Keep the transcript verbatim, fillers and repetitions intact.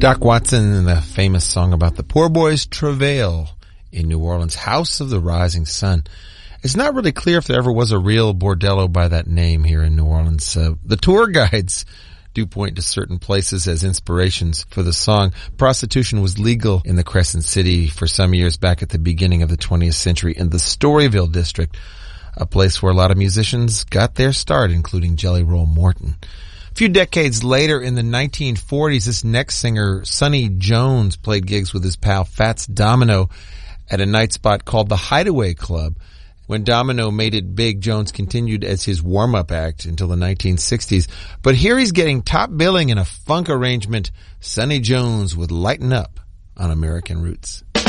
Doc Watson and the famous song about the poor boys' travail in New Orleans, House of the Rising Sun. It's not really clear if there ever was a real bordello by that name here in New Orleans. Uh, the tour guides do point to certain places as inspirations for the song. Prostitution was legal in the Crescent City for some years back at the beginning of the twentieth century in the Storyville district, a place where a lot of musicians got their start, including Jelly Roll Morton. A few decades later, in the nineteen forties, this next singer, Sonny Jones, played gigs with his pal Fats Domino at a night spot called the Hideaway Club. When Domino made it big, Jones continued as his warm-up act until the nineteen sixties. But here he's getting top billing in a funk arrangement. Sonny Jones would lighten up on American Roots.